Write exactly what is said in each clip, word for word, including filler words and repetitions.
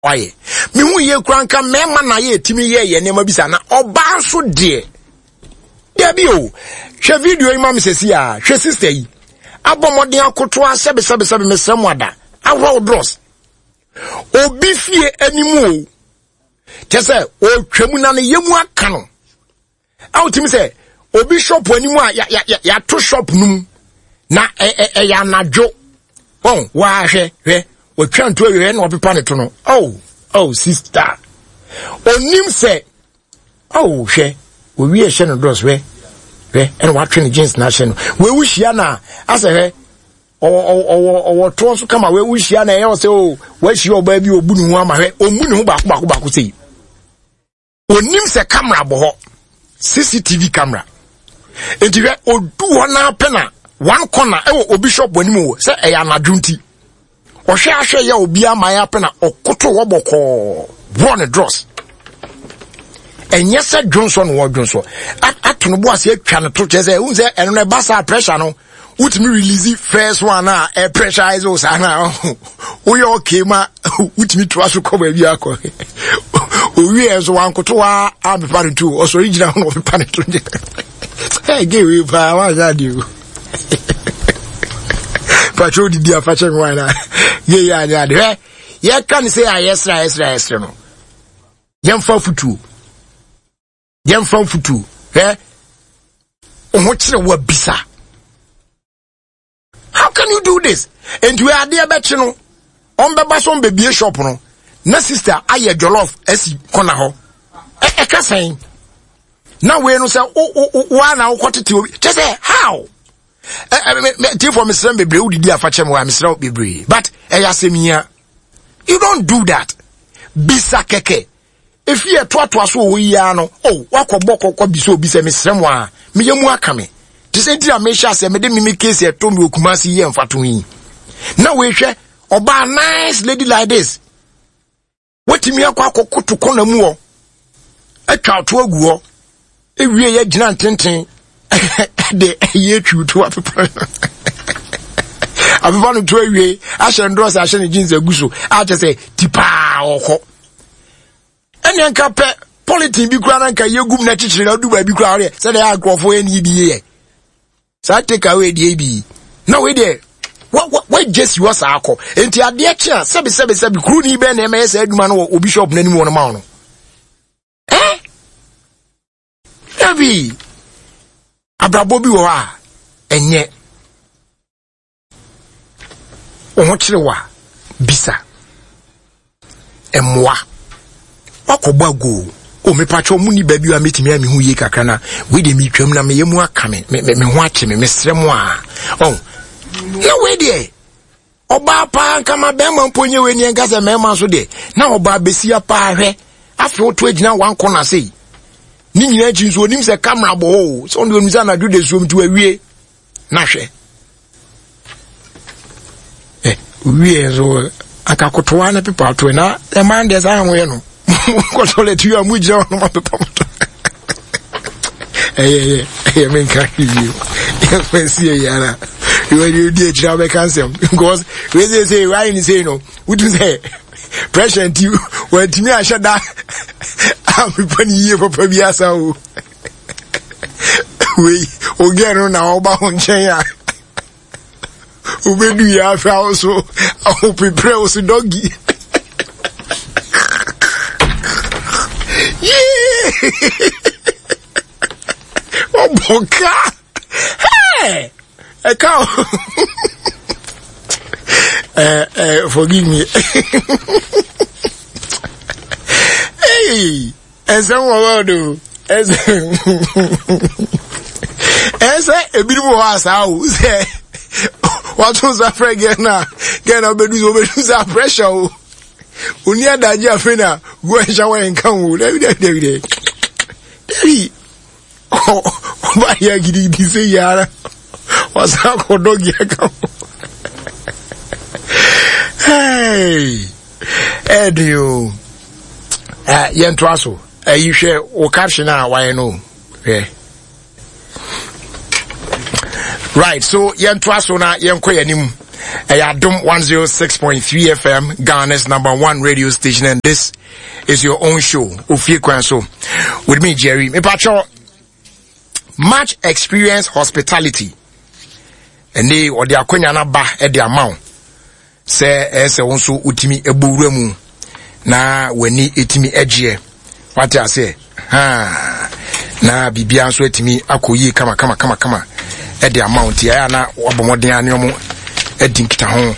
Why? Me hu ye kranka mema na ye timi ye ye nema bisa na oba so de. There be o. Hwe video ima me sesi a, hwe sister yi. Abomoden akoto a sebe sebe sebe me semwada. Awo dross. Obi fie animu o. Kese o twemu na ne yemu aka no. A utimi se obi shop animu a ya ya ya to shop num na e e ya najo. Oh, wa hwe hwe o twanto awie na opepa ne to no. Oh, oh sister. Onim se oh hwe o wie hye no dross hwe. Hwe and what train jeans na hye no. We wuhia na ase hwe o o o o to so kama we wuhia na e o se o wa hia oba bi obu nu ama hwe omu ne ho ba ko ba ko sei. Onim se camera bo ho. C C T V camera. Enti hwe odu ho na pena one corner e wo obi shop wani mu se e ya na dwunti. O hwe ahwe ya obi ama ya pena okoto wo boko. One dross. Enye se Johnson wo Johnson. Atono bo ase atwa ne to che se un se eno ne basa pressure no. Utimi release first one na e pressurize o sa na. O yo okay ma utimi to aso ko ba bi akọ. O wi enso wan koto wa abepa ne tu. O so original no abepa ne tu. Hey give we pa wa ja di o. Patrol di dia fa check why na. Ye ya ya de. Ye kan say ayesra esra esra no. Yemfa futu. Yemfa futu. Eh? Oho kire wa bisa. How can you do this? And we are there bet no. On beba so baby shop no. Na sister aye jollof esi kona ho. E e ka sen. Na we no say o o wa na wo kwotete obi. Just say how? Eh eh for me srem bebre udidi afa wa me srem bebre. But eh yasemia. You don't do that. Bisa keke. If you to to so wo ya no. Oh, wakobọ kokọ bisa obi se me srem wa. Me yemu aka me. Tise dia me sha se me de me case e to me okumasi ye mfato yi. Na we hwe oba nice lady like this. Wetimi akwa akokoto kona mu o. Atwa to agu o. Ewie ye gina ntenten. De ye twu to apepa. Apepa no to ewie, a hye ndros a hye ne jeans aguso. A je say tipa okọ. Ene nka pe politin bi kura na nka yegum na chichire na duba bi kura re. Se de agrofo eni bi ye. So I take away the A B. No way there. What what what just you was ako. Enti ade chia sebi sebi sebi kru ni be na M S aduma no obi shop na nimu no ma no. Eh? Ebi. Abrabo bi wo a enye. Oho kire wa bisa. Emwa. Wakobwa go. O me pacho mu ni baby wa metimi ami hu ye kakra na we de mi twam na me yemu aka me me me ho ache me mesrem a oh na we de oba pa kama be ma mponye we ni enga se me ma so de na oba besia pa hwe afi oto agina wan corner sei ni nyina achi nso onim se camera bo so ndo onisa na do de so mtu awie na hwe eh wie so akakotoa na people to na e man de sa ho ye no Kotole tu ya muja no mapepa moto. Eh eh eh men ka you. Fancy yana. You you dey try be cancel because we say say why you say no. We do say pressure you when to me I shut that. I'm putting you for papa asa o. We o get no na oba ho nchen ya. Ubedu ya fa also. I prepare also doggy. Yeah. Oh, boka. Hey, I can't. uh, uh, forgive me. Hey, and someone will do. As a beautiful house, say, what was that friend again now? Get up and do some pressure. Unia daji afena go shower en kan wo David David David oh ba ya gidi di se yara wasa ko dogi aka hey edio eh yento aso eh yihwe o caption na why no eh right so yento aso na yenko yanim Ayadum one oh six point three F M, Ghana's number one radio station, and this is your own show, Ofie Kwanso. With me, Jerry. Me pacho, much experience hospitality. And they or the akwenya na ba e the amount. Say ese wonso utimi ebuwremu na weni etimi eje. What I say? Ha. Na bibia so etimi akoyi kama kama kama kama. E the amount ya na obomoden anyomo edi nkita ho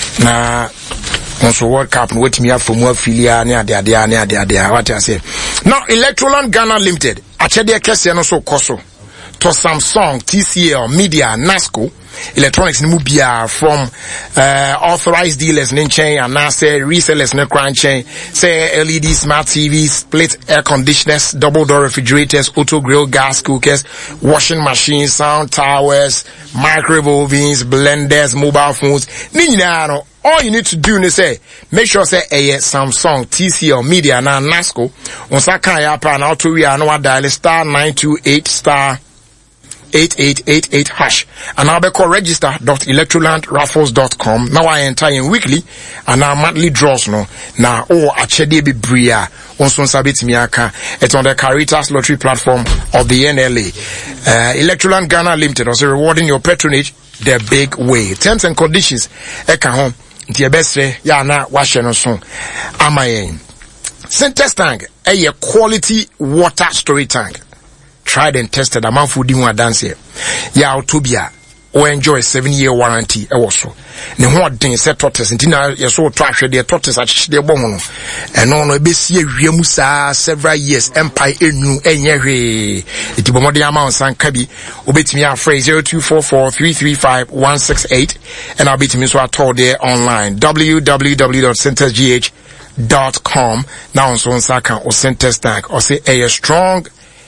na onso World Cup no wetimi afomu afilia ne ade ade ne ade ade what I say. Now Electroland Ghana Limited achede kese no so koso to Samsung, T C L, Media, NASCO, electronics ni mubia from uh, authorized dealers in chain and now say resellers in crime chain, say L E D smart T Vs, split air conditioners, double door refrigerators, auto grill, gas cookers, washing machines, sound towers, microwave ovens, blenders, mobile phones. Ninja, all you need to do is say, make sure say a Samsung, T C L, Media, now NASCO, on Sakai Yapa and auto we are no dial star nine two eight star eight eight eight eight hash and I'll be called register dot electroland raffles dot com. Now I enter in weekly and now monthly draws no now oh achede be bria on son sabit miaka. It's on the Caritas lottery platform of the N L A. uh, Electroland Ghana Limited also rewarding your patronage the big way. Terms and conditions eka home the best ya na washe no so amayen Syntex tank a quality water storage tank, tried and tested. A man for doing dance here. Yeah, Autobia or enjoy seven year warranty also. Ne what thing set tortoise and dinner you so trash their tortoise at their bone. And on a besi Remusa several years empire enu enye. It bomodi amount and kabi obit me a phrase zero two four four three three five one six eight and I'll be to me so I told there online w w w dot syntex g h dot com. Now on so on Saka or Syntex tank or say a strong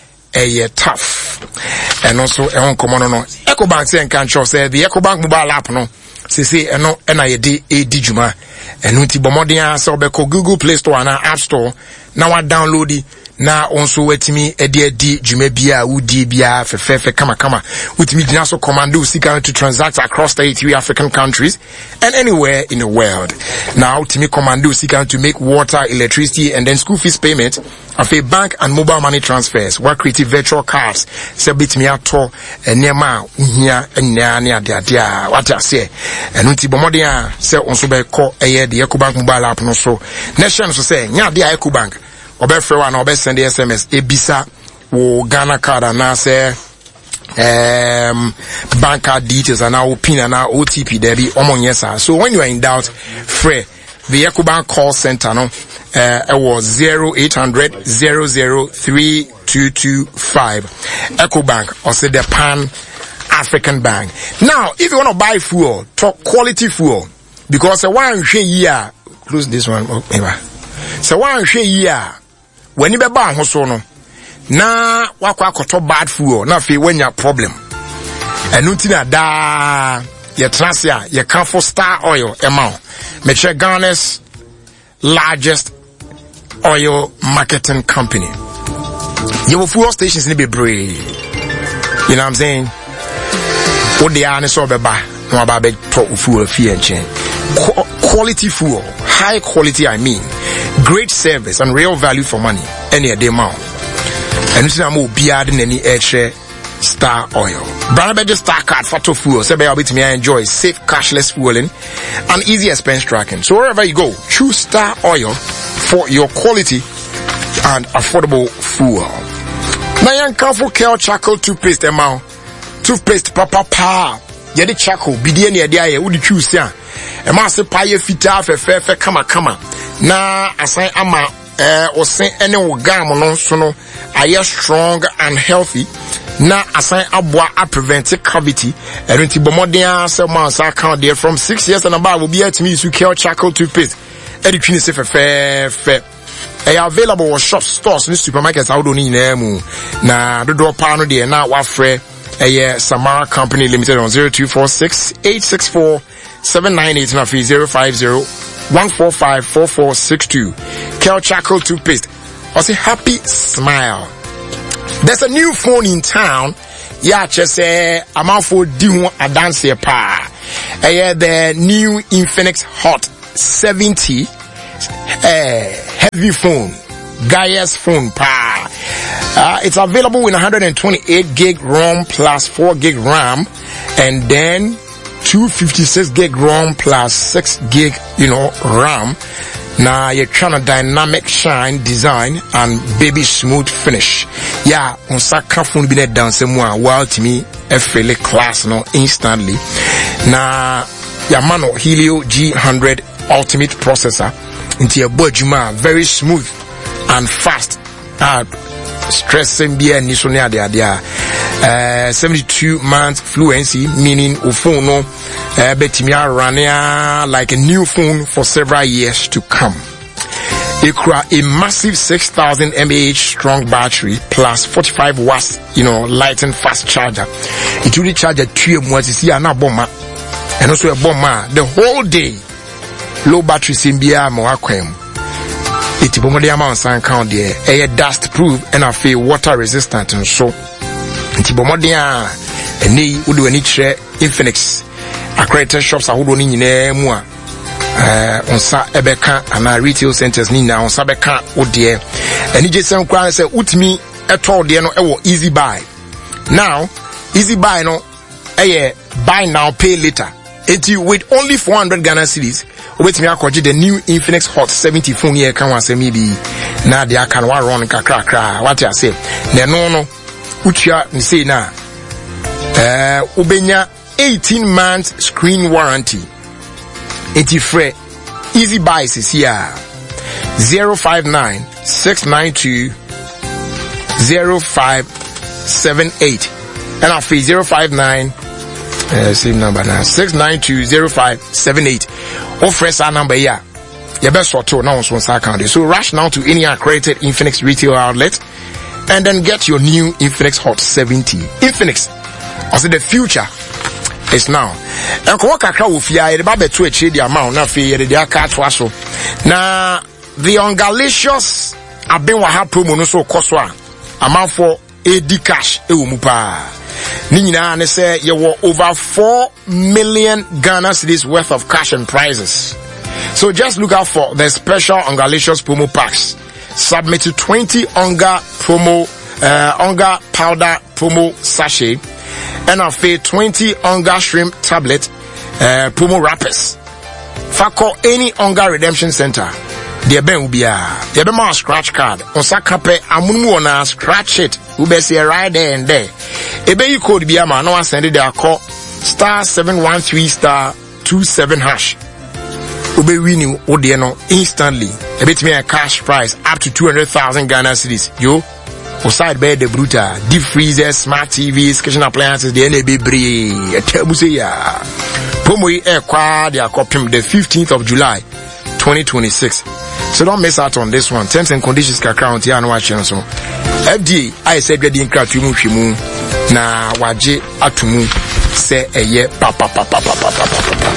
a tough and also a home common no EcoBank say and can show say the EcoBank mobile app no say say no and I di a dijuma and unti bomodia so be ko Google Play Store and App Store now I download it na also wetimi e de di djuma bia wudi bia fefefe kama kama wetimi gina so commando sika to transact across the eighty-three African countries and anywhere in the world. Now timi commando sika to make water, electricity and then school fees payment of a bank and mobile money transfers. Work creative virtual cards se bitimi ato enema uhia enya ne ade ade a what I say and unti bomodea se onso be ko eye de EcoBank mobile app no so nation so say nya de EcoBank obefre one obe send the S M S ebisa wo Ghana card and now say um bank card details and now pin and now O T P there be omon yesa. So when you are in doubt, free the EcoBank call center no uh it was zero eight hundred zero zero three two two five. EcoBank or say the Pan African Bank. Now if you want to buy fuel, talk quality fuel because the one year close this one oh, so one year when you be buying hoso no na wakwa akoto bad fuel na fe when your problem enu ti na da ye transia ye can for Star Oil amount make sure Ghana's largest oil marketing company. Your fuel stations ni be brave, you know what I'm saying? What they are so be ba no ba be talk fuel fee and chain quality fuel, high quality I mean, great service and real value for money any day amount. And this is a more beard than any extra Star Oil. Brother Bedge Star Card Photo Fuel. So be able to me enjoy safe cashless fueling and easy expense tracking. So wherever you go, choose Star Oil for your quality and affordable fuel. Now you can for Kel Charcoal toothpaste amount. Toothpaste papa pa. Yedi charcoal bidie ne dia ye wo di choose ya. E ma se pa ye fita fe fe fe kama kama. Na asan ama eh osen ene wo gam no so no aye strong and healthy. Na asan aboa a prevent cavity. Erinti bomoden se man sa account there from six years and above will be at me to Kel Charcoal toothpaste. Edi twini se fe fe fe. They are available at shop stores in supermarkets. I don't need them. Na the door panel there now. Wafre a Samara Company Limited on zero two four six eight six four seven nine eight and free zero five zero one four five four four six two. Kel Charcoal toothpaste. I say happy smile. There's a new phone in town. Yeah, just say I'm out for doing a dance here pa. uh, the new Infinix Hot seventy uh, heavy phone, Gaia's phone pa. Uh, it's available with one hundred twenty-eight gig ROM plus four gig RAM, and then two fifty-six gig ROM plus six gig, you know, RAM. Now you're trying to dynamic shine design and baby smooth finish. Yeah, on saka phone be net dance more while to me a fairly class no instantly. Now Yamano Helio G one hundred ultimate processor into your Bojuma, very smooth and fast. Uh, stressing be a nisonia there there. Uh, seventy-two months fluency, meaning a phone no uh, betimia rania like a new phone for several years to come. Ikra a massive six thousand milliamp hour strong battery plus forty-five watts, you know, light and fast charger. It will charge a two months na bomba and also a bomba the whole day. Low battery simbia mo akwem. It bomba the amount san count there. A dust proof and a feel water resistant and so. Nti bomodia eni udo eni kire Infinix accredited shops ahodo ni nyina mu a eh onsa ebeka ana retail centers ni na onsa beka ode eni jesem kwa say utimi eto ode no ewo easy buy. Now easy buy no eye buy now pay later. Enti with only four hundred Ghana cedis obetimi akoje the new Infinix Hot seventy phone here kan wasemi bi na de aka no wa run kakra kra what I say na no no Ucha say na uh ubenya eighteen months screen warranty. Eti free easy buys is here. zero five nine six nine two zero five seven eight and after zero five nine uh, same number now six nine two zero five seven eight. Offer our number here. Your best sort now on one account. So rush now to any accredited Infinix retail outlet and then get your new Infinix Hot seventy. Infinix, also the future is now. And kwa kakra wofia e ba beto e che di amount na fe ye de aka to so. Na the ungalicious abenwa ha promo no so koso a amount for eighty cash e wo mu pa. Ni nyina ne say ye wo over four million Ghana cedis worth of cash and prizes. So just look out for the special ungalicious promo packs. Submit to twenty Onga promo, uh, Onga powder promo sachet, and I'll pay twenty Onga shrimp tablet, uh, promo wrappers. Fako any Onga redemption center. The ben will be a, the ben scratch card. On sakape amumu ona scratch it. Ube see right there and there. Ebe you code be a man. No one send it there. Call star seven one three star two seven hash. Ube winning odieno instantly. A bit me a cash prize up to two hundred thousand Ghana cedis. Yo, oside bed the bruta, deep freezers, smart T Vs, kitchen appliances, the N A B bri. A tebuse ya. Promo air quad ya copim the fifteenth of July, twenty twenty-six. So don't miss out on this one. Terms and conditions ka count ya no watching so. F D A I said ready in kratumu hwimu na waje atumu se eye pa pa pa pa pa pa pa pa.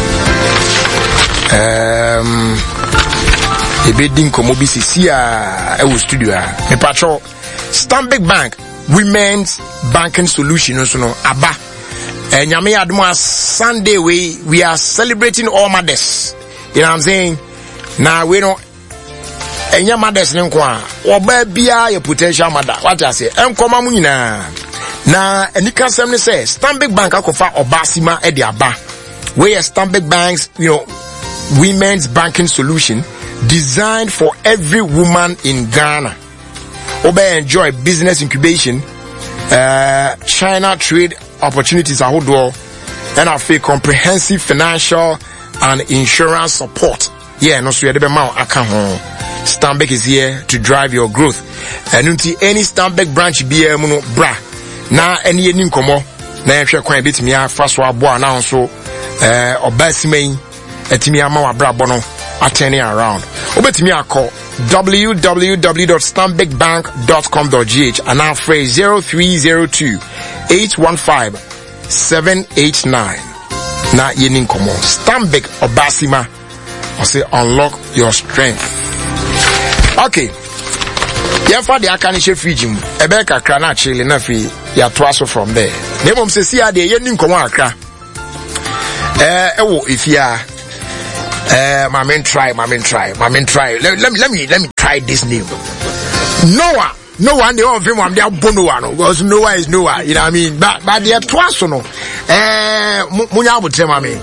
Um, a bidding commodity here at studio. Me patro Stanbic Bank Women's Banking Solution. So no Abba. And Yami Admo Sunday we we are celebrating all mothers. You know what I'm saying? Now we don't. And your mothers nkwa. Oba bia your potential mother. What I say? Enkoma mu nyina. Na enika sem ne say Stanbic Bank akofa obasima e de aba. Where Stanbic Banks, you know, Women's Banking Solution designed for every woman in Ghana. Obe enjoy business incubation, uh, China trade opportunities ahodo, and I feel comprehensive financial and insurance support. Yeah, no so you debe ma aka ho. Stanbic is here to drive your growth. And until any Stanbic branch be a muno bra. Na any any nkomo na ehwe kwan betimi afa so abo na so eh obasime etimi ama wa bra bono attending around. Obetimi akọ w w w dot stanbic bank dot com dot g h and now phrase zero three zero two eight one five seven eight nine. Na yeni nkomo Stanbic obasima or say unlock your strength. Okay. Yafa de aka ni she fridge mu ebe kakra na chile na fi ya toaso from there. Nemom se si ade yeni nkomo akra. Eh, oh, if you are, uh, my man try, my man try, my man try. Let, let me, let me, let me try this name. Noah. Noah, the old film, I'm there, Bono, because Noah is Noah, you know what I mean? But, but they are twice, no. Eh, Munya would tell me.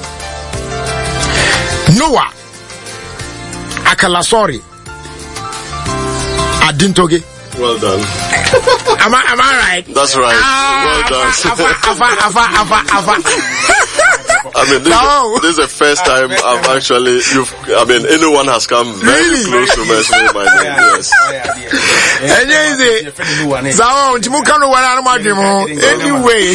Noah. Akalasori. Adintoge. Well done. Am I, am I right? That's right. Ah, well done. Afa, afa, afa, afa, afa, afa. I mean, this, no. is, this is the first time I've actually, you've, I mean, anyone has come very really? close to mentioning my name, yes. Anyway,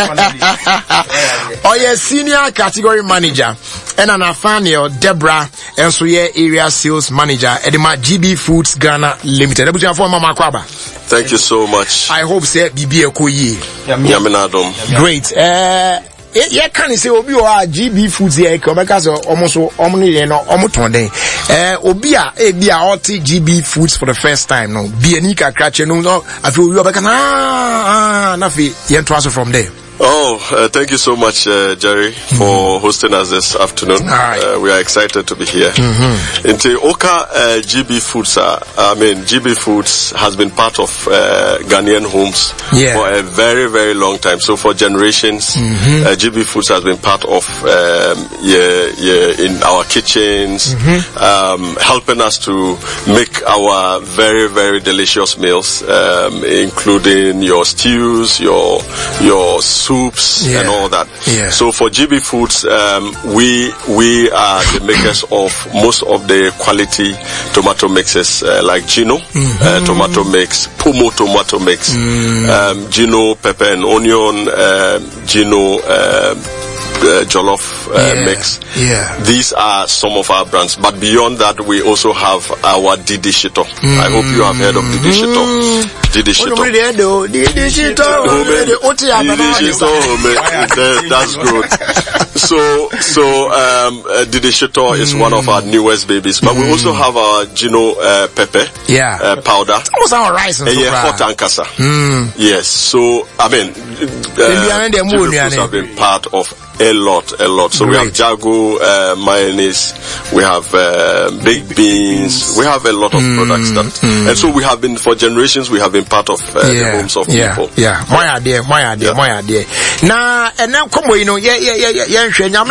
oh yeah, senior category manager, and an Nathaniel Deborah, and so yeah, area sales manager, Edema G B Foods Ghana Limited. Thank you so much. I hope say B B Ekoye. Great. Uh, yeah, can you say Obi or G B Foods here? Because almost omni no omotonde. Eh, Obia e bia oti G B Foods for the first time. No, be any kakrache no. No, I feel you because ah ah nafi yentwaso from there. Oh, uh, thank you so much, uh, Jerry, for mm-hmm. hosting us this afternoon. Right. Uh, we are excited to be here. Mm-hmm. Into Oka uh, G B Foods, uh, I mean, G B Foods has been part of uh, Ghanaian homes yeah. for a very, very long time. So for generations, mm-hmm. uh, G B Foods has been part of um, yeah, yeah, in our kitchens, mm-hmm. um, helping us to make our very, very delicious meals, um, including your stews, your your soups yeah. and all that. Yeah. So for G B Foods, um, we we are the makers of most of the quality tomato mixes, uh, like Gino mm-hmm. uh, tomato mix, Pumo tomato mix, mm. um, Gino pepper and onion, uh, Gino uh, uh, jollof uh, yeah. mix. Yeah. These are some of our brands, but beyond that, we also have our Didi Shito. Mm. I hope you have heard of Didi Shito. Didi Shito. Didi Shito. That's good. So, so um, uh, Didi Shito is mm. one of our newest babies, but mm. we also have our Gino uh, pepper yeah. uh, powder. It's almost our rice and uh, so yeah, hot and kasa. Mm. Yes. So, I mean, uh, G B Foods have been part of a lot, a lot. So Great. we have Jago uh, mayonnaise, we have uh, baked beans, we have a lot of mm, products that, mm. and so we have been for generations. We have been part of uh, yeah, the homes of yeah, people. Yeah, my idea, my idea, yeah. my idea. Now, and now come on, you know, yeah, yeah, yeah, yeah,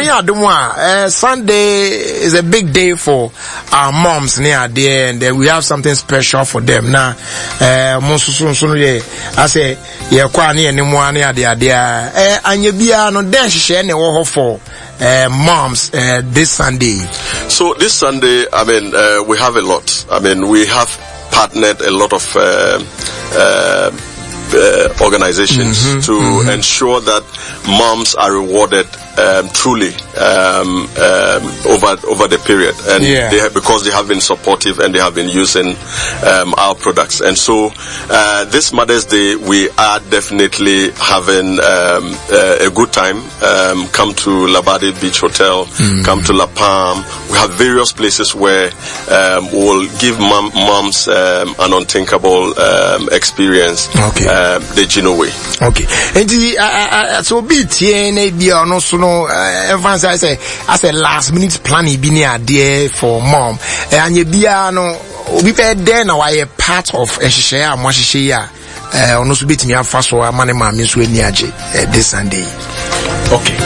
yeah. Sunday is a big day for our moms near there, and then we have something special for them. Now, uh, most soon, soon, yeah, I say, yeah, kwani and mwani idea, there, eh, and you be no then she for uh, moms uh, this Sunday. So this Sunday, I mean, uh, we have a lot. I mean, we have partnered a lot of uh, uh, uh, organizations mm-hmm, to mm-hmm. ensure that moms are rewarded um, truly um, um, over over the period, and yeah. they have, because they have been supportive and they have been using um, our products. And so uh, this Mother's Day, we are definitely having um, uh, a good time. Um, come to Labadi Beach Hotel, mm. come to La Palm. We have various places where um, we'll give mom, moms um, an unthinkable um, experience. Okay. Um, the Gino way. Okay. And the, uh, uh, so be T N A B or no, so no, everyone says, as a last minute plan, be near there for mom. And you be, no, we pay then or a part of a share, and what she share, uh, on also beat me up fast or a money, my miss with Niaji this Sunday. Okay.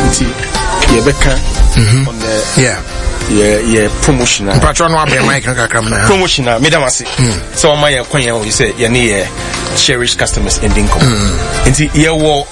Rebecca, on the, yeah. Yeah, yeah, promotion. Patron wa be mic nka kram na. Promotion na medam ase. So my kwanya you say ye ne cherished customers ending come. Nti ye wo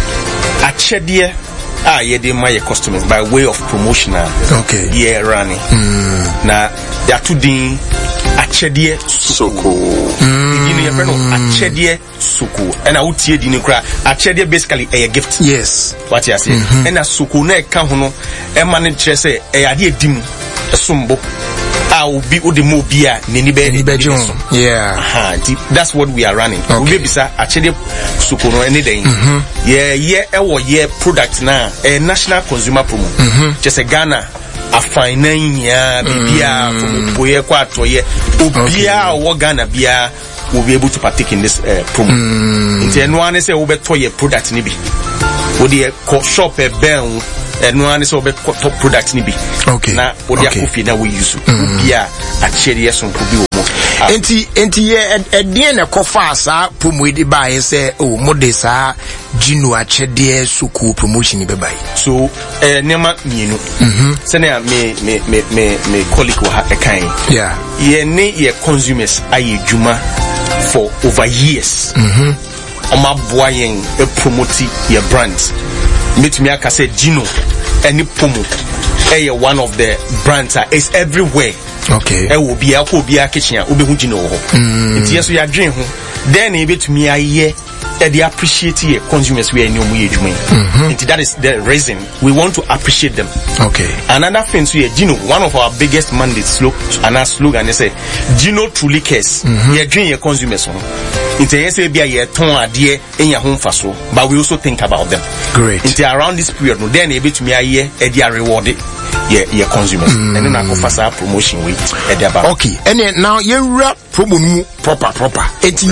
achede a ye dey my customers by way of promotion. Okay. Yeah, running. Na ya to din achede soko. You know your friend achede soko. And I would tie din kra achede basically a gift. Yes. What you say? And a soko na ka ho no e ma ne kire say e ade edim esombo a obi odemo bia neni be ni be yeah aha that's what we are running. Okay. We bisa achede soko no any day. Yeah, yeah, e wo yeah product na a national consumer promo. Just a Ghana a fine ya bibia from boye kwa toye obia wo Ghana bia will be able to partake in this uh, promo. Nti eno ane say wo beto ye product ni bi. Wo de shop e ben and no one is over top product ni bi. Okay. Na odi akofi na we use. Bia a chere so ko bi o. Enti enti ye edie na kofa asa promo di ba ye say oh modesa Gino achede suku promotion be bai. So eh nema mienu. Mhm. Se na me me me me me colleague wa e kan. Yeah. Ye ne ye consumers aye dwuma for over years. Mhm. Oma boa yen e promote your brands. Metumi aka say Gino any promo eh one of the brands are is everywhere. Okay. E wo bia ko bia kitchen obe hu Gino ho. Nti yeso ya dwen ho. Then e betumi aye e dey appreciate your consumers we any omu edwuma. Nti that is the reason we want to appreciate them. Okay. Another thing so here Gino, one of our biggest mandates slogan and our slogan is say Gino truly cares. Ye dwen your consumers ho. Nti yes e bia ye ton ade enya ho mfaso, but we also think about them. Great. Nti around this period no then e betumi aye e dey reward yeah, yeah, consumers. Mm. And then I go for our promotion week at the about. Okay, and then now you rap promo proper proper. Eti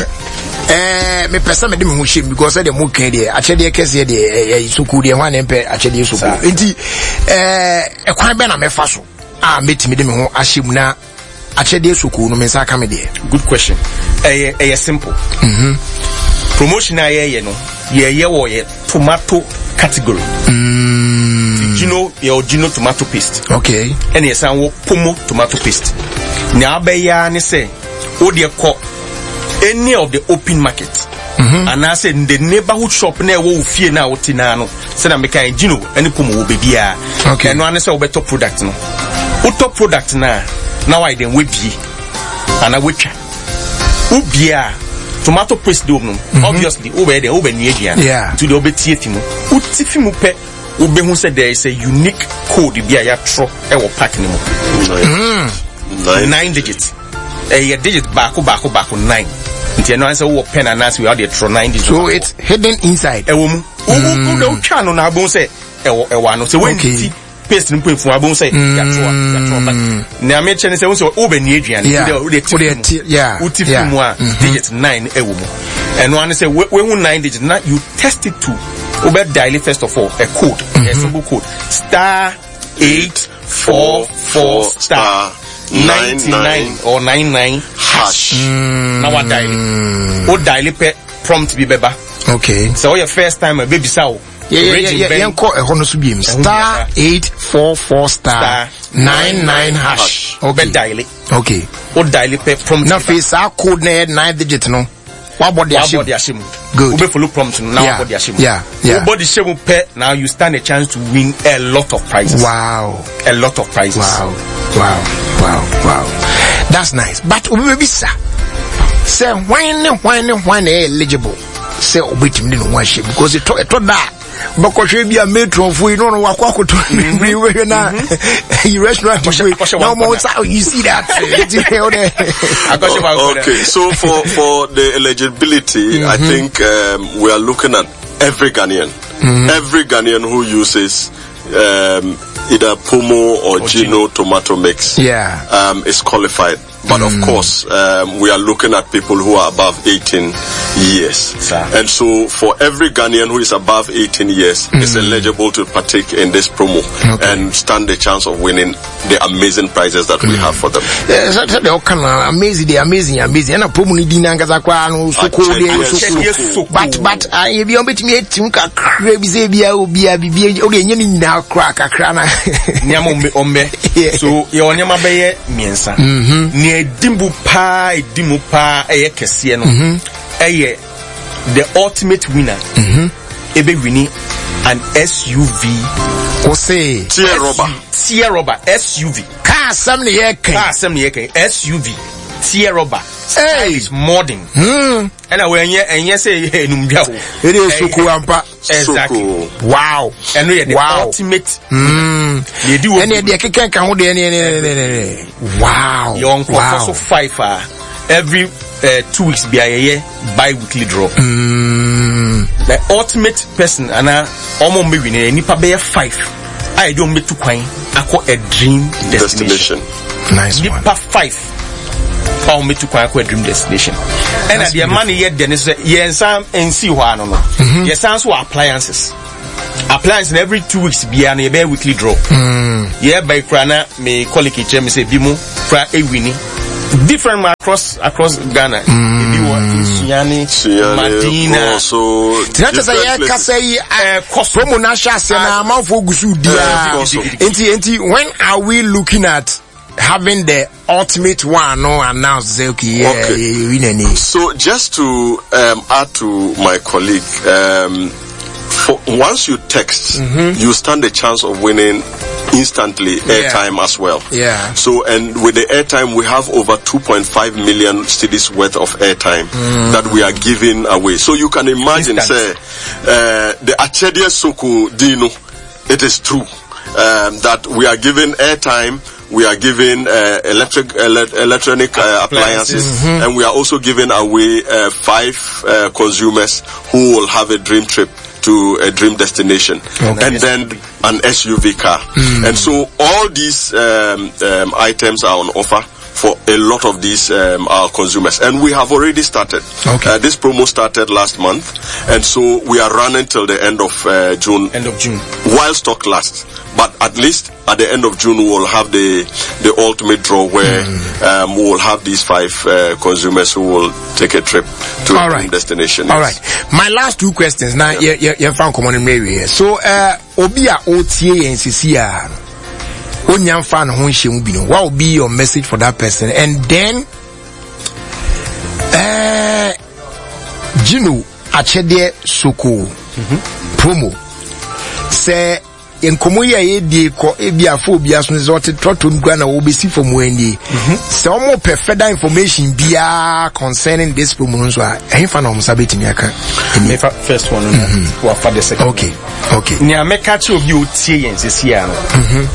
eh me pesa me dem ho shame because the mo kan dey achede kese dey eh suku dey hwan empe achede suku. Enti eh e kwan be na me fa so. Ah metimi dem ho ahyem na achede suku no me nsa ka me dey. Good question. Eh eh simple. Mhm. Promotion aye ye no. Ye ye wo ye tomato category. Mm. Gino, your Gino tomato paste. Okay. And yes, I will Pomo tomato paste. Now, beya ne say, oh dear, call any of the open market. Mm-hmm. And I said, the neighborhood shop near wo fear now, Tinano. Said I'm making Gino, any Pomo will be here. Okay. And one is our better product no. What top product now? Now I then whip ye. And I whip ya. Ubia. Tomato paste do no. Obviously, over there, over near yeah. To the obetietimo. Utifimu pe. Ube who said there is a unique code be a tro e wo pack ni mo. Nine. Nine digits. A digit back back back nine. Nti no answer wo pen and answer we had the tro nine digits. So it's hidden inside. E wo mu. Wo go channel na bon say e wo e wa no say when ti paste ni pon fun abon say ya tro ya tro back. Na me che ni say wo say wo be ni aduan. Yeah. Uti fi mu a digit nine e wo mu. And one say we hu nine digits na you test it too. Uber dial first of all a code, mm-hmm. a simple code star eight four four star ninety nine or nine nine hash. Mm. Now what dial? What dial pe prompt be beba. Okay. So your first time a baby sao. Yeah yeah yeah yeah. Call a hono subim star eight four four star nine nine hash. Okay. dial. Okay. What dial pe prompt. Now face our code na nine digit no. What body ashim? Good. Ube follow prompt now. Yeah. Body ashim. Yeah. Yeah. Body ashim pe now you stand a chance to win a lot of prizes. Wow. A lot of prizes. Wow. Wow. Wow. Wow. That's nice. But ube bisa. Say when when when eligible. Say ube timni no one because it to it to that. Bakoshe bi a metro fu you know no wakwa koto we na you restaurant no more you see that. Okay, so for for the eligibility, mm-hmm. I think um, we are looking at every Ghanaian, mm-hmm. every Ghanaian who uses um, either Pomo or, or Gino, Gino tomato mix, yeah, um, is qualified. But mm. of course, um, we are looking at people who are above eighteen years. Sir. And so for every Ghanaian who is above eighteen years mm. is eligible to partake in this promo okay. and stand the chance of winning the amazing prizes that mm. we have for them. Yeah, so, so they all kind of amazing, they amazing, amazing. And a promo ni dinanga za kwa no so cool. But but I if you bet me tinka crazy say bia obia bibia o de nyani nyina crack akra na. Nyama ombe ombe. So ye onyama be ye miensa. Mhm. Dimbu pa dimu pa eye kese no eye the ultimate winner mhm ebe winning an S U V o say tier rubber tier rubber S U V car sam ne ye kan car sam ne ye kan S U V tier rubber hey is modern hmm and we enye enye say enum bia ho it is suku ampa exactly wow and we the wow. ultimate hmm they do and they keken kan ho de ne wow young wow. So five uh, every uh, two weeks be a bi-weekly draw mm. The ultimate person and uh, almost maybe nipa be five I don't make to kwan akọ a dream destination, destination. Nice one nipa five how me to quite a dream destination. And at the money yet then is yen sam and see one no. Yes, sans appliances. appliance in every two weeks be an a weekly draw. Mm. Yeah, by Krana me colleague me say Bimu fra e winning. Different across across Ghana. Mm. Siani, Madina. Also, that's a say promo nasha sena amount for gusu dia. Enti enti when are we looking at having the ultimate one no announced okay, yeah, okay. Yeah, so just to um, add to my colleague, um, for, once you text, mm-hmm. you stand a chance of winning instantly airtime yeah. as well. Yeah. So, and with the airtime, we have over two point five million cedis worth of airtime mm. that we are giving away. So you can imagine, say, uh, the Achedia Soko Dino, it is true um, that we are giving airtime. We are giving uh, electric ele- electronic uh, appliances, mm-hmm. and we are also giving away uh, five uh, consumers who will have a dream trip to a dream destination, okay. and then an S U V car. Mm. And so all these um, um, items are on offer for a lot of these um, our consumers, and we have already started. Okay. Uh, this promo started last month, and so we are running till the end of uh, June. End of June, while stock lasts. But at least at the end of June, we will have the the ultimate draw where mm. um, we will have these five uh, consumers who will take a trip to all a right. destination. All right. My last two questions now. Yeah, yeah, yeah. Found common in Mary. So, uh, Obia O T A and C C R. Onyam fan hon shemu bi no. What will be your message for that person? And then, uh, Gino Achede Soko mm-hmm. promo say. Nkomo ya ye die ko ebia fo bia so nze ote toto ngwa na obesi for mu ani se omo pe further information bia concerning this promo so a ehn fa na omo sabeti mi aka me fa first one no wa fa the second okay okay ni ameka che obi otie yen sisi ya no mhm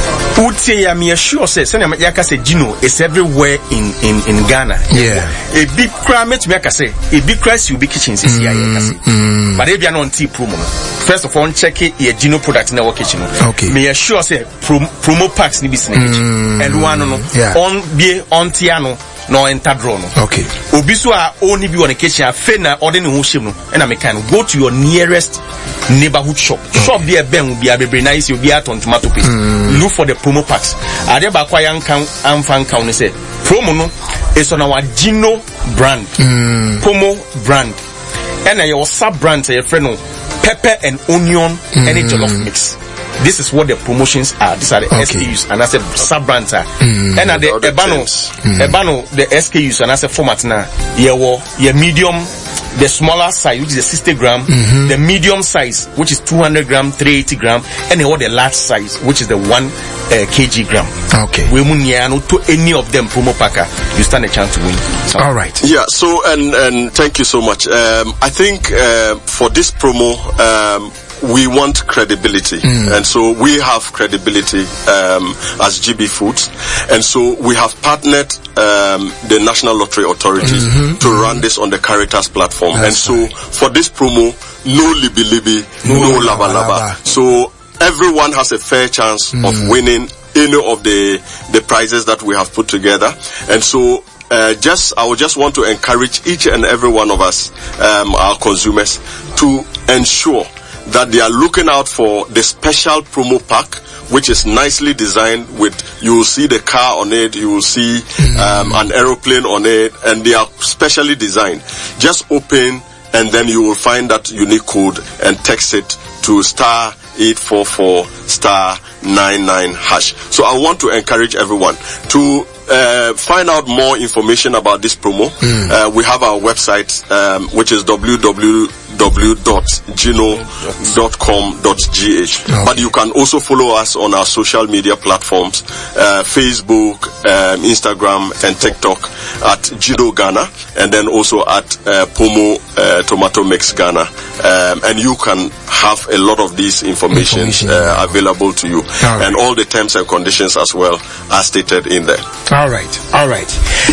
utie ya me sure say se na ya ka say Gino is everywhere in in in Ghana yeah a big cry me aka say a big cry you be kitchen sisi ya ya ka say but e bia no nti promo no first of all check it your Gino product na kitchen. Okay. Me assure say prom- promo packs ni business mm, and one no yeah. on be on tiano no enter draw no. Okay. Obi so a only be on the kitchen afa na order ne ho hyem no and I can go to your nearest neighborhood shop. Okay. Shop there ben will be a bebre nice you be at on tomato paste. Mm. Look for the promo packs. Ade ba kwa yan kan amfan kan say promo no is on our Gino brand. Mm. Promo brand. And your sub brand say friend no pepper and onion mm. and a jollof mix. This is what the promotions are. These are the okay. S K Us and I said sub brands are. Mm. And at the Ebano, mm. Ebano, the S K Us and I said format now. Yeah, well, yeah, medium, the smaller size, which is the sixty gram, mm-hmm. the medium size, which is two hundred gram, three eighty gram, and the, the large size, which is the one uh, kilogram. Okay. We no to any of them promo packer, you stand a chance to win. So. All right. Yeah. So and and thank you so much. Um, I think uh, for this promo. Um, We want credibility, mm. and so we have credibility um, as G B Foods, and so we have partnered um, the National Lottery Authority mm-hmm. to mm-hmm. run this on the Caritas platform. That's and so right. for this promo, no libi libi, no, no laba laba. So everyone has a fair chance mm. of winning any of the the prizes that we have put together, and so. Uh, just, I would just want to encourage each and every one of us, um, our consumers, to ensure that they are looking out for the special promo pack, which is nicely designed with, you will see the car on it, you will see um, an aeroplane on it, and they are specially designed. Just open and then you will find that unique code and text it to star eight four four star nine nine hash. So I want to encourage everyone to Uh, find out more information about this promo. Mm. Uh, we have our website, um, which is w w w dot gino dot com dot g h. Okay. But you can also follow us on our social media platforms, uh, Facebook, um, Instagram, and TikTok at Gino Ghana, and then also at uh, Pomo uh, Tomato Mix Ghana. Um, and you can have a lot of this information, information uh, yeah. available to you. All right. And all the terms and conditions as well are stated in there. All right, all right.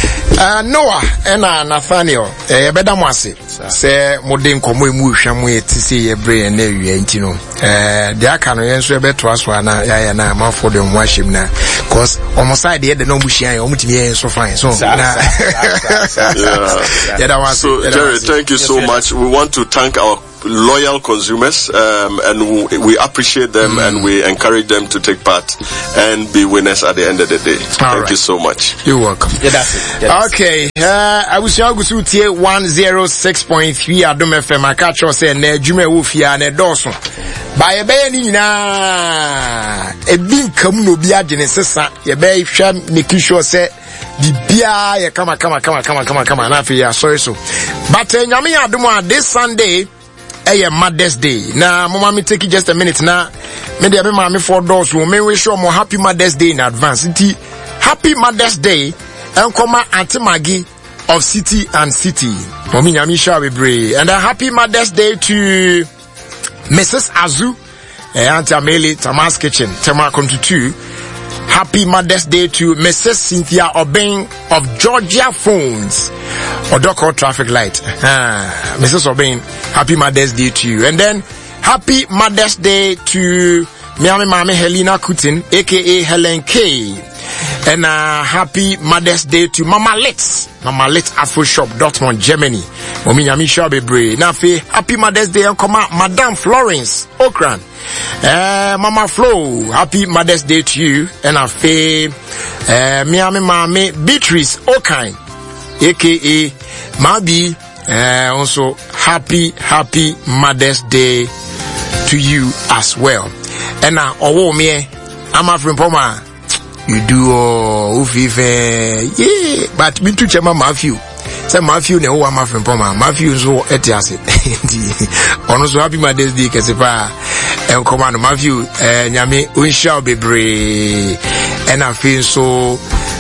Uh, Noah and uh, Nathaniel, eh, better mwase. Say, modern komo emu shamu etisi yebre ene yuentino. Eh, the akano yenso ebe tuaswa na ya ya na man for them washim na. Cause almost side the no mushia omutimi yenso fine. So, yeah. So, Jerry, thank you so much. We want to thank our loyal consumers, um, and we, we appreciate them mm. and we encourage them to take part and be winners at the end of the day. All Thank right. you so much. You're welcome. Yeah, that's it. Yeah, that's okay, uh, I was going to say one oh six point three Adom F M. I catch you say ne Jume Wufia ne Dawson. By a bay ni na a big kamuno bia genesisa ye bay sham making sure say bibia ye kama kama kama kama kama kama na fi ya sorry so. But uh, nyame adom this Sunday eh Mother's Day. Na mama me take just a minute na me dey be mama for doors we wish you more happy Mother's Day in advance. City happy Mother's Day and come Auntie Maggie of City and City. Mommy nyame sha we brave. And a happy Mother's Day to Missus Azu, eh, Auntie Amelie, Tamas Kitchen, Tamakom to two. Happy Mother's Day to Missus Cynthia Obeng of Georgia Phones, Odoko Traffic Light. Ah, Missus Obeng, happy Mother's Day to you. And then, happy Mother's Day to Miami Mami Helena Kutin, aka Helen K. And uh, happy Mother's Day to Mama Litz, Mama Litz Afro Shop, Dortmund, Germany. Momi Yami Shabebre. Nafi, happy Mother's Day and come out, Madame Florence Okran. Uh, Mama Flo, happy Mother's Day to you. And Afi, uh, Miami Mami Beatrice Okine, aka Mabi. Uh, also, happy, happy Mother's Day to you as well. And now, uh, oh, me, I'm a friend Poma. You do oh ufife yeah but me too chema Matthew say Matthew ne o am friend poma Matthew so etiase ono so happy Mother's Day kesepa en command Matthew eh nyame unsha bebre and I feel so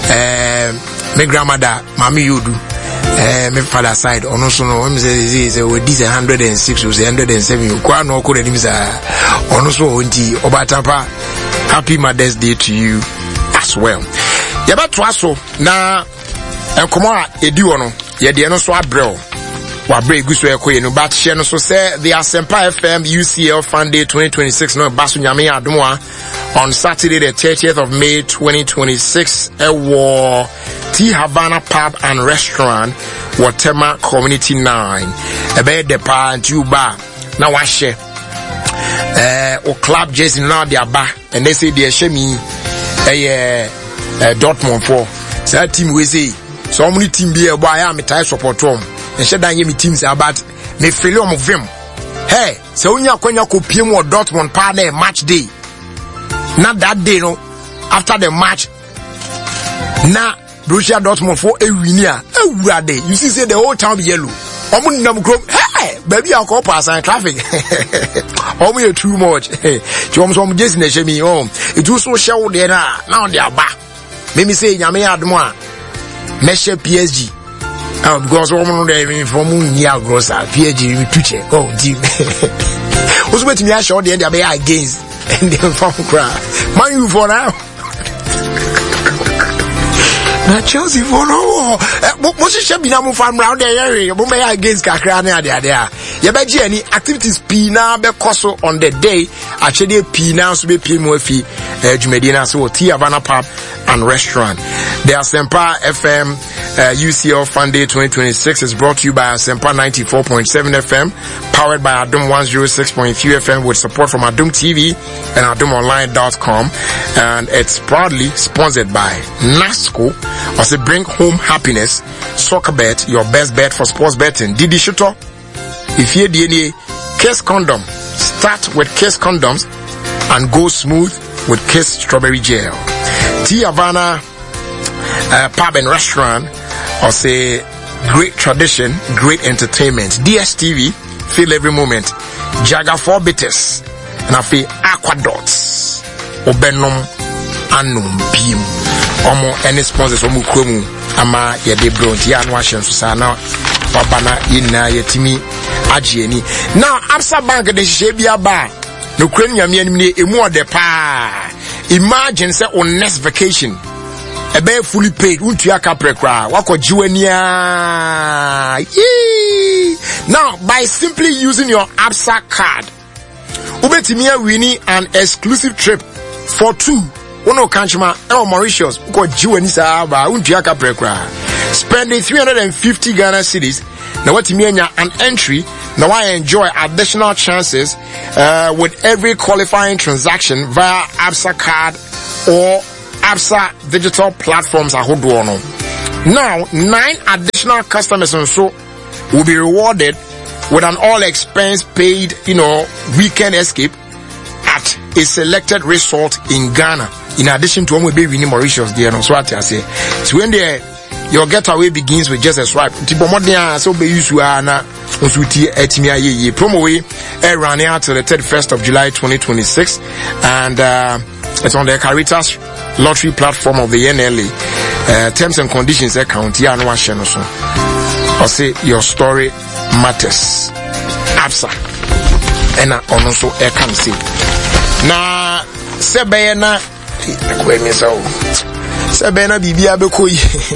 eh my grandmother mami yudu eh my father side ono so no we say say we this one hundred and six we say one hundred and seven kwa no ko ni sa ono so onti obatapa happy Mother's Day to you as well. Yaba twaso na enkomo a edi wo no ye de no so abrel wa bre guso ekoye no but share no so say the Asempa F M U C L Fan Day twenty twenty-six no basu nyame adom on Saturday the thirtieth of May twenty twenty-six e wo T Havana Pub and Restaurant Watema Community nine e be de pa ntuba na wa share eh o club jersey na de aba and they say they share me eh uh, Dortmund for so team we say so many team be boy I am tie support them and share dan me teams about me feel am vim hey so unya kwanya ko piem wo Dortmund pa na match day not that day no after the match na Borussia Dortmund for a winner every day you see say the whole town be yellow omu nam krom hey baby I call pass and traffic omu you too much you omu so omu just na shemi oh it was so show there na now they are back me me say nyame admo a measure P S G ah because omu no dey from near grocer P S G me tuche oh deep what's wait me show there they are against and they from cry man you for now na Chelsea for no mo se she bi na mo farm round there mo me against kakra na ade ade a ye be gi any activities p na be koso on the day actually p na so be p mo afi adwumadi na so T Havana Pub and Restaurant. The Asempa F M uh, U C L Fan Day twenty twenty-six is brought to you by Asempa ninety-four point seven F M, powered by Adom one oh six point three F M with support from Adom T V and adom online dot com, and it's proudly sponsored by NASCO. As it bring home happiness, soccer bet, your best bet for sports betting. Didi Shuto, if you're D N A, Kiss Condom. Start with Kiss Condoms and go smooth with Kiss Strawberry Gel. T Havana uh, Pub and Restaurant, or say great tradition, great entertainment. D S T V, feel every moment. Jaga four bitters, and I feel Aquadots, Obenom, Anum, Pim. Omo any sponsors omu kromu ama ye de bronze ya no ahye so sa na babana yina yetimi agye ni now Absa Bank de hye bia ba no kran nyame anim ne emu ode pa imagine say on next vacation e be fully paid untu aka prekra wakoji wania now by simply using your Absa card ubetimi awini an exclusive trip for two. Uno kanchima El Mauritius uko jiwe nisa aba unjiaka prekra spending three hundred fifty Ghana cedis na wati mienya an entry Now I enjoy additional chances uh, with every qualifying transaction via Absa card or Absa digital platforms. Now, nine additional customers also will be rewarded with an all-expense paid, you know, weekend escape at a selected resort in Ghana. In addition to one will be winning Mauritius there. So what I say. So when the your getaway begins with just a swipe. So be used to na promo way running out till the thirty-first of July twenty twenty-six, and uh, it's on the Caritas lottery platform of the N L A. Uh, terms and conditions account here and one channel. So I say your story matters. Absa and also I can see na sebena kwemi so sebena bibia bekoyi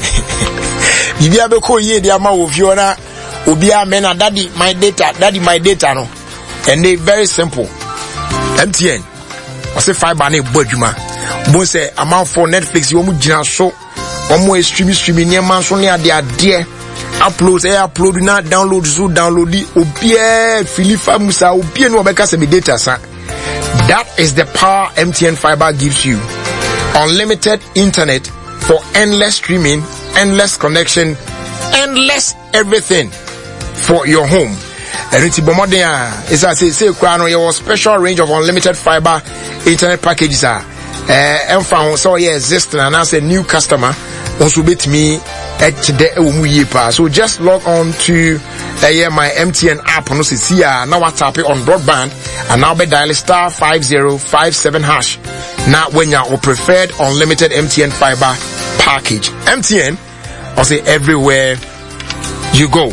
bibia bekoyi de ama wo fiona obi amena daddy my data daddy my data no, and they very simple. M T N I say fiber na ebodwuma bo say amount for Netflix you mu gina so omo stream stream ni man so ne ade ade upload say upload na download so download di obi e filifa musa obi no obeka se be data sa. That is the power M T N fiber gives you. Unlimited internet for endless streaming, endless connection, endless everything for your home. And it's Bomodia is I say say Kwano your special range of unlimited fiber internet packages are uh found so yeah existing, and as a new customer also bit me at the so just log on to uh, yeah, my M T N app no see now I tap it on broadband and now be dial star five zero five seven hash. Now when your preferred unlimited M T N fiber package. M T N I say everywhere you go.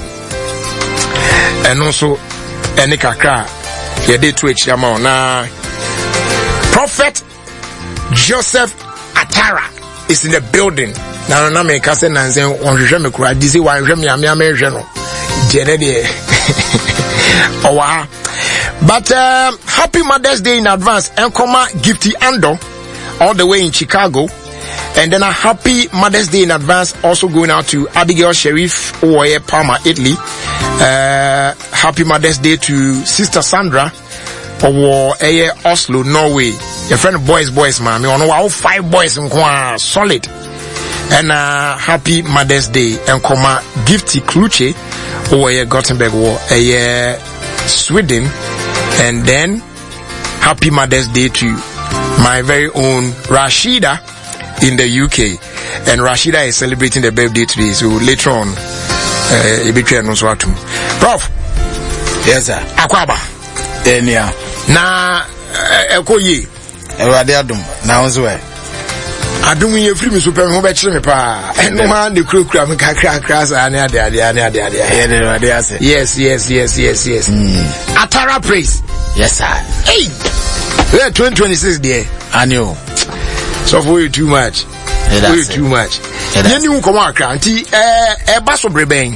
And also any kakra yeah day to each amount na Prophet Joseph Atara is in the building. Now na me ka say nanze onhwehwe me kura disi wanhwe me ame ame hwe no jene de owa. But um, happy Mother's Day in advance. Enkoma Gifty Ando all the way in Chicago. And then a happy Mother's Day in advance also going out to Abigail Sharif Oye Palma, Italy. Uh, happy Mother's Day to Sister Sandra or Eye Oslo, Norway. Your friend boys, boys, man. Me on all five boys in solid. And uh, happy Mother's Day. And Koma Gifty Kluche Oye Gothenburg or Eye Sweden. And then happy Mother's Day to my very own Rashida in the U K, and Rashida is celebrating the birthday today, so later on uh Ibitwe no so atum Prof. Yes sir. Akwaba enia na ekoyi Ewade adum na onzo e adum ye free me super me ho be kire me pa eno ma de kura kura me kakra kakra sa na ade ade ade ade ade ye de ade ase yes yes yes yes yes mm. Atara praise yes sir. Hey yeah, twenty twenty-six there annual. So for you too much. For you too much. You knew come on, Auntie. Eh, eh, basso breben.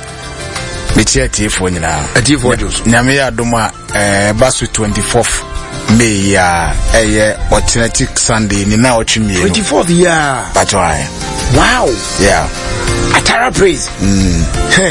It's a T for now. A T for Jus. Namia Duma, eh, basso twenty-fourth May, uh, eh, alternative Sunday, Nina Ochimi. twenty-fourth year. But why? Wow. Yeah. Atara praise. Mm.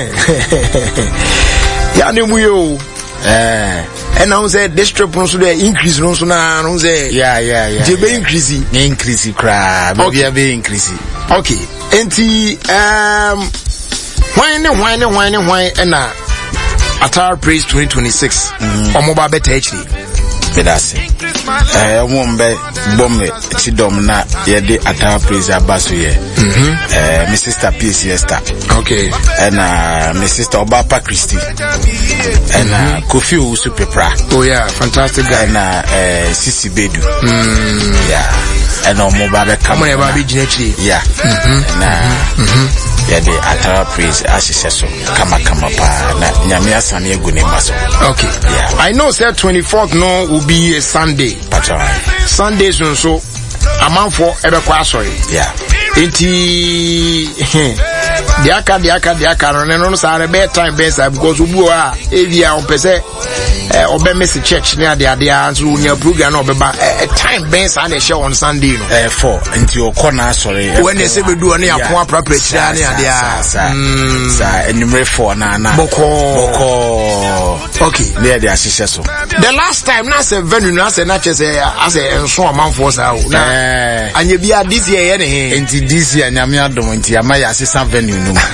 Yeah, Nimuyo. Eh. And now say this trip also the increase no so na no say yeah yeah yeah they be increase increase cra maybe be increase okay enti um why ne why ne why ne why na Atara praise twenty twenty-six omo ba beta actually bedase eh omo be bombe ti dom na ye de Atara praise abaso ye eh my sister P C Esther okay and uh my sister Obapa Christy and uh Kofi Usu Pepra oh yeah fantastic guy and uh Sisi Bedu mm yeah and omo ba be come on ba be actually yeah na yeah the Atara praise asise so kama kama pa na nyame asane egu ne maso okay yeah I know say twenty-fourth no will be a Sunday but all right Sunday so so amount for ebe kwa sorry yeah enti diaka diaka diaka no no no sare be time be say because obu a evia on pese obe miss church near the idea so near program or a time bends and a show on Sunday. Eh, for into your corner, sorry. When they say we do any appropriate near the idea, sir, and you may for Nana Boko. Boko. Okay, near the assessor. The last time, that's a venue, that's a natural as a so amount for us out. And you be at this year, anything. Into this year, Namia don't, Yamaya assistant venue.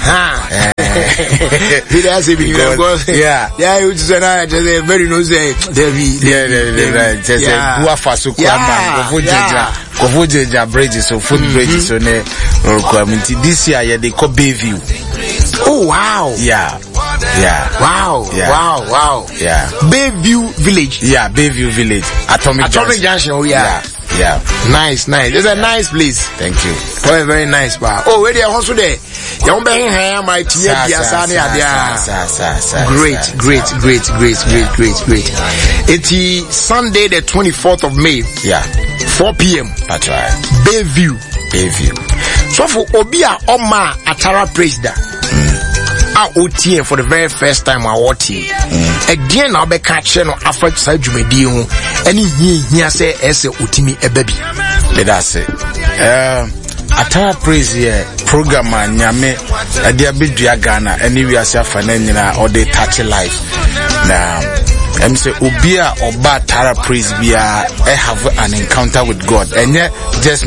Yeah, yeah, you just a very nosy. Yeah, yeah, just a guafa so kwamba kovujeja kovujeja bridges so food bridges so ne requirement this year they call Bayview. Oh wow. Yeah. Yeah. Wow. Yeah. Wow. Wow. Yeah. Bayview Village. Yeah, Bayview Village. Atomic, Atomic Junction. Oh yeah. Yeah. Yeah. Nice, nice. It's a nice place. Thank you. Very, very nice, bar. Oh, where they are also there. Young Ben here, my T F Biasani are Great, great, great, great, great, great, great. It's Sunday, the twenty-fourth of May. Yeah. four p.m. That's right. Bayview. Bayview. So for Obia Oma Atara President. I O T for the very first time I O T. Again, I'll be catching on Africa side Jumedio. Any year say as a Utimi a baby. That's it. Um, Atara Praise here program and Yame a dear big Ghana, and we are Safanina or they touch life. Now, I'm say Ubia or Batara Praise be I have an encounter with God, and yet just